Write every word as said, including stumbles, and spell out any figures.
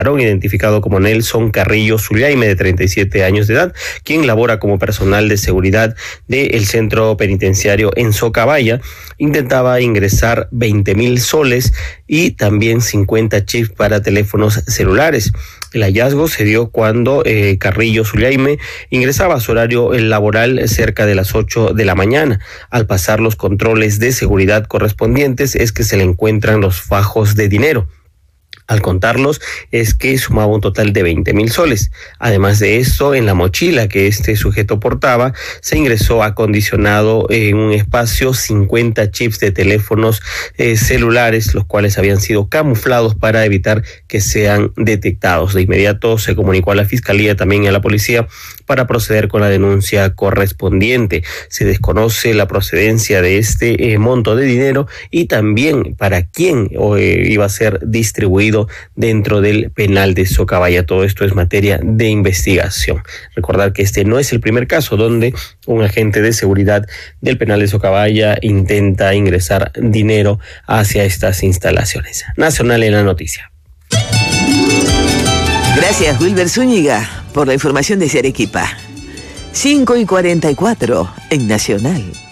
identificado como Nelson Carrillo Zuliaime, de treinta y siete años de edad, quien labora como personal de seguridad del centro penitenciario en Socabaya, intentaba ingresar veinte mil soles y también cincuenta chips para teléfonos celulares. El hallazgo se dio cuando eh, Carrillo Zuliaime ingresaba a su horario laboral cerca de las ocho de la mañana. Al pasar los controles de seguridad correspondientes es que se le encuentran los fajos de dinero. Al contarlos es que sumaba un total de veinte mil soles. Además de esto, en la mochila que este sujeto portaba, se ingresó acondicionado en un espacio cincuenta chips de teléfonos eh, celulares, los cuales habían sido camuflados para evitar que sean detectados. De inmediato se comunicó a la Fiscalía, también a la policía, para proceder con la denuncia correspondiente. Se desconoce la procedencia de este eh, monto de dinero y también para quién eh, iba a ser distribuido dentro del penal de Socabaya. Todo esto es materia de investigación. Recordar que este no es el primer caso donde un agente de seguridad del penal de Socabaya intenta ingresar dinero hacia estas instalaciones. Nacional en la noticia. Gracias, Wilber Zúñiga, por la información desde Arequipa. cinco y cuarenta y cuatro en Nacional.